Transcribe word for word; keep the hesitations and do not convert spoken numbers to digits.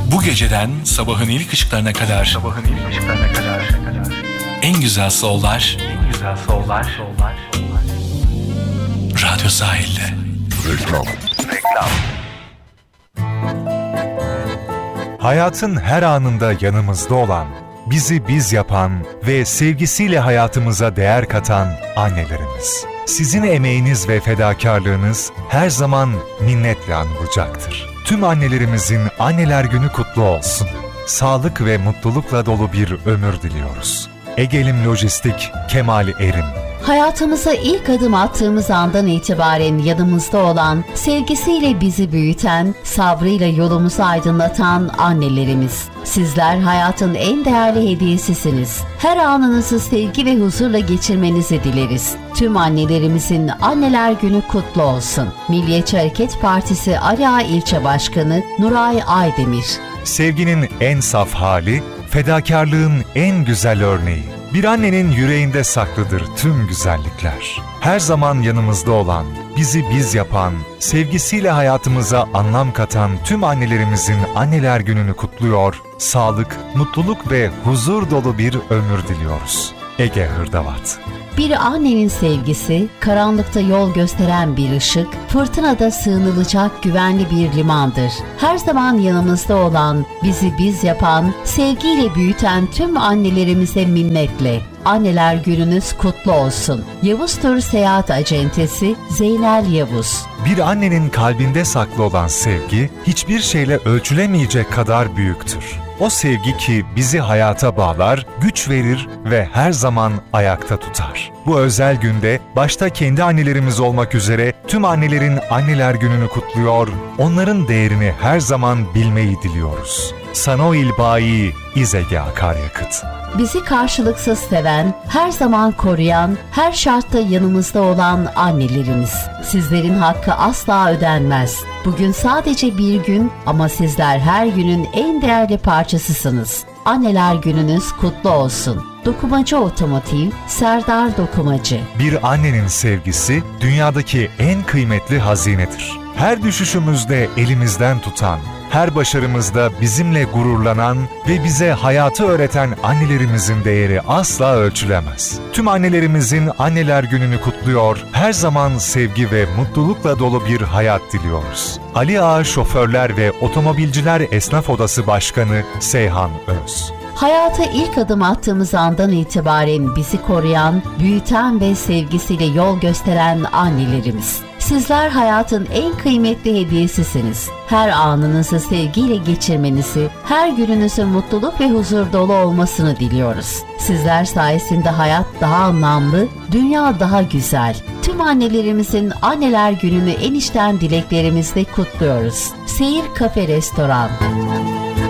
Bu geceden sabahın ilk ışıklarına kadar, sabahın ilk ışıklarına kadar en güzel sollar, en güzel sollar, sollar. Radyo Sahil'de. Reklam. Reklam. Hayatın her anında yanımızda olan, bizi biz yapan ve sevgisiyle hayatımıza değer katan annelerimiz. Sizin emeğiniz ve fedakarlığınız her zaman minnetle anılacaktır. Tüm annelerimizin Anneler Günü kutlu olsun. Sağlık ve mutlulukla dolu bir ömür diliyoruz. Egelim Lojistik, Kemal Erim. Hayatımıza ilk adım attığımız andan itibaren yanımızda olan, sevgisiyle bizi büyüten, sabrıyla yolumuzu aydınlatan annelerimiz. Sizler hayatın en değerli hediyesisiniz. Her anınızı sevgi ve huzurla geçirmenizi dileriz. Tüm annelerimizin Anneler Günü kutlu olsun. Milliyetçi Hareket Partisi Ali Ağa İlçe Başkanı Nuray Aydemir. Sevginin en saf hali, fedakarlığın en güzel örneği. Bir annenin yüreğinde saklıdır tüm güzellikler. Her zaman yanımızda olan, bizi biz yapan, sevgisiyle hayatımıza anlam katan tüm annelerimizin Anneler Günü'nü kutluyor, sağlık, mutluluk ve huzur dolu bir ömür diliyoruz. Ege Hırdavat. Bir annenin sevgisi, karanlıkta yol gösteren bir ışık, fırtınada sığınılacak güvenli bir limandır. Her zaman yanımızda olan, bizi biz yapan, sevgiyle büyüten tüm annelerimize minnetle. Anneler Gününüz kutlu olsun. Yavuz Tur Seyahat Acentesi Zeynel Yavuz. Bir annenin kalbinde saklı olan sevgi, hiçbir şeyle ölçülemeyecek kadar büyüktür. O sevgi ki bizi hayata bağlar, güç verir ve her zaman ayakta tutar. Bu özel günde başta kendi annelerimiz olmak üzere tüm annelerin Anneler Günü'nü kutluyor, onların değerini her zaman bilmeyi diliyoruz. Sanoil Bayi İzege Akaryakıt. Bizi karşılıksız seven, her zaman koruyan, her şartta yanımızda olan annelerimiz. Sizlerin hakkı asla ödenmez. Bugün sadece bir gün ama sizler her günün en değerli parçasısınız. Anneler Gününüz kutlu olsun. Dokumacı Otomotiv, Serdar Dokumacı. Bir annenin sevgisi dünyadaki en kıymetli hazinedir. Her düşüşümüzde elimizden tutan, her başarımızda bizimle gururlanan ve bize hayatı öğreten annelerimizin değeri asla ölçülemez. Tüm annelerimizin Anneler Günü'nü kutluyor, her zaman sevgi ve mutlulukla dolu bir hayat diliyoruz. Ali Ağa Şoförler ve Otomobilciler Esnaf Odası Başkanı Seyhan Öz. Hayata ilk adım attığımız andan itibaren bizi koruyan, büyüten ve sevgisiyle yol gösteren annelerimiz. Sizler hayatın en kıymetli hediyesisiniz. Her anınızı sevgiyle geçirmenizi, her gününüzün mutluluk ve huzur dolu olmasını diliyoruz. Sizler sayesinde hayat daha anlamlı, dünya daha güzel. Tüm annelerimizin Anneler Günü'nü en içten dileklerimizle kutluyoruz. Seyir Kafe Restoran.